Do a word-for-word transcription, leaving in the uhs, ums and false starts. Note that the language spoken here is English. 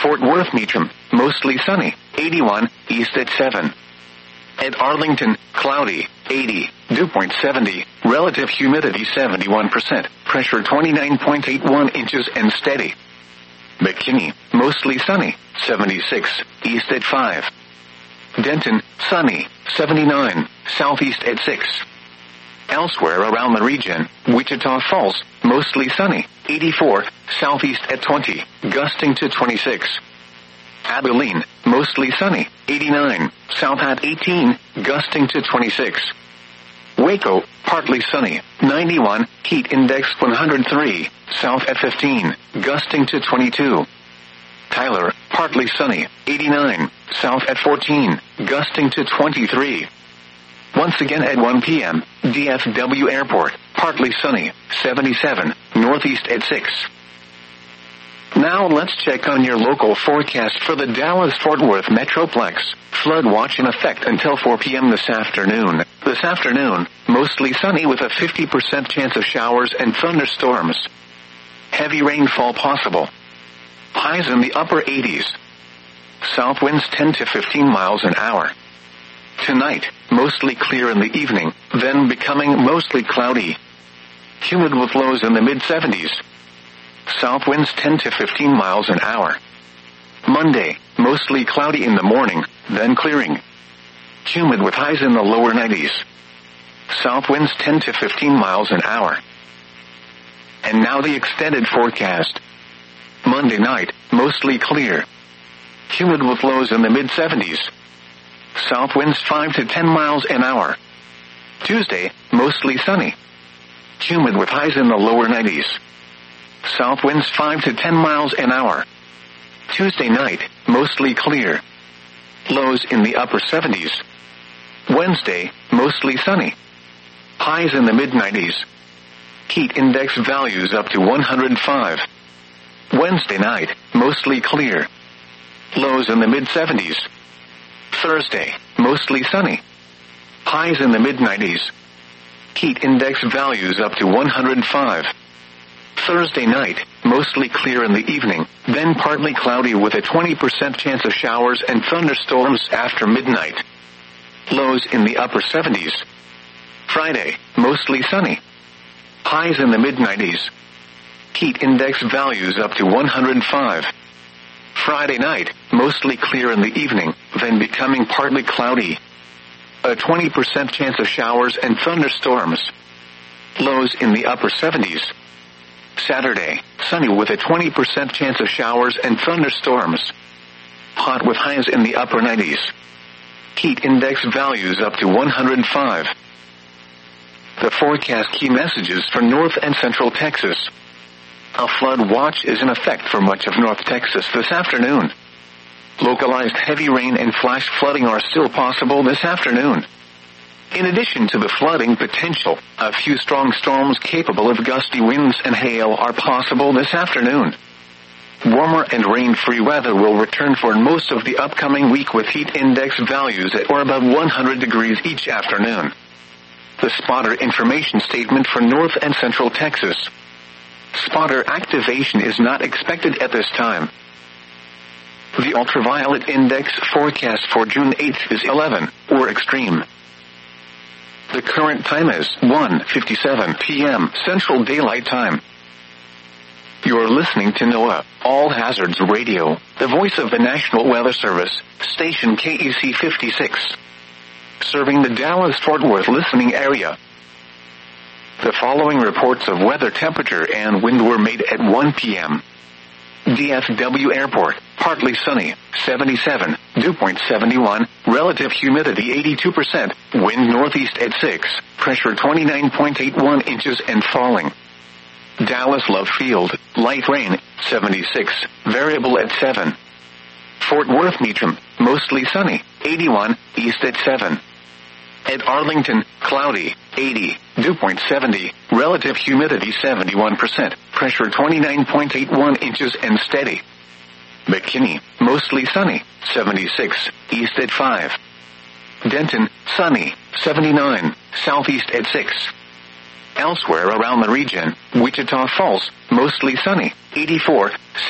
Fort Worth Meacham, mostly sunny, eighty-one, east at seven. At Arlington, cloudy, eighty, dew point seventy, relative humidity seventy-one percent, pressure twenty-nine point eight one inches and steady. McKinney, mostly sunny, seventy-six, east at five. Denton, sunny, seventy-nine, southeast at six. Elsewhere around the region, Wichita Falls, mostly sunny, eighty-four, southeast at twenty, gusting to twenty-six. Abilene, mostly sunny, eighty-nine, south at eighteen, gusting to twenty-six. Waco, partly sunny, ninety-one, heat index one hundred three, south at fifteen, gusting to twenty-two. Tyler, partly sunny, eighty-nine, south at fourteen, gusting to twenty-three. Once again at one p.m., D F W Airport, partly sunny, seventy-seven, northeast at six. Now let's check on your local forecast for the Dallas-Fort Worth Metroplex. Flood watch in effect until four p.m. this afternoon. This afternoon, mostly sunny with a fifty percent chance of showers and thunderstorms. Heavy rainfall possible. Highs in the upper eighties. South winds ten to fifteen miles an hour. Tonight, mostly clear in the evening, then becoming mostly cloudy. Humid with lows in the mid-seventies. South winds ten to fifteen miles an hour. Monday, mostly cloudy in the morning, then clearing. Humid with highs in the lower nineties. South winds ten to fifteen miles an hour. And now the extended forecast. Monday night, mostly clear. Humid with lows in the mid-seventies. South winds five to ten miles an hour. Tuesday, mostly sunny. Humid with highs in the lower nineties. South winds five to ten miles an hour. Tuesday night, mostly clear. Lows in the upper seventies. Wednesday, mostly sunny. Highs in the mid-nineties. Heat index values up to one hundred five. Wednesday night, mostly clear. Lows in the mid-seventies. Thursday, mostly sunny. Highs in the mid-nineties. Heat index values up to one hundred five. Thursday night, mostly clear in the evening, then partly cloudy with a twenty percent chance of showers and thunderstorms after midnight. Lows in the upper seventies. Friday, mostly sunny. Highs in the mid-nineties. Heat index values up to one hundred five. Friday night, mostly clear in the evening, then becoming partly cloudy. A twenty percent chance of showers and thunderstorms. Lows in the upper seventies. Saturday, sunny with a twenty percent chance of showers and thunderstorms. Hot with highs in the upper nineties. Heat index values up to one hundred five. The forecast key messages for North and Central Texas. A flood watch is in effect for much of North Texas this afternoon. Localized heavy rain and flash flooding are still possible this afternoon. In addition to the flooding potential, a few strong storms capable of gusty winds and hail are possible this afternoon. Warmer and rain-free weather will return for most of the upcoming week with heat index values at or above one hundred degrees each afternoon. The spotter information statement for North and Central Texas. Spotter activation is not expected at this time. The ultraviolet index forecast for June eighth is eleven, or extreme. The current time is one fifty-seven p.m. Central Daylight Time. You're listening to NOAA, All Hazards Radio, the voice of the National Weather Service, station K E C fifty-six. Serving the Dallas-Fort Worth listening area. The following reports of weather temperature and wind were made at one p.m. D F W Airport, partly sunny, seventy-seven, dew point seventy-one, relative humidity eighty-two percent, wind northeast at six, pressure twenty-nine point eight one inches and falling. Dallas Love Field, light rain, seventy-six, variable at seven. Fort Worth Meacham, mostly sunny, eighty-one, east at seven. At Arlington, cloudy, eighty, dew point seventy, relative humidity seventy-one percent, pressure twenty-nine point eight one inches and steady. McKinney, mostly sunny, seventy-six, east at five. Denton, sunny, seventy-nine, southeast at six. Elsewhere around the region, Wichita Falls, mostly sunny, eighty-four,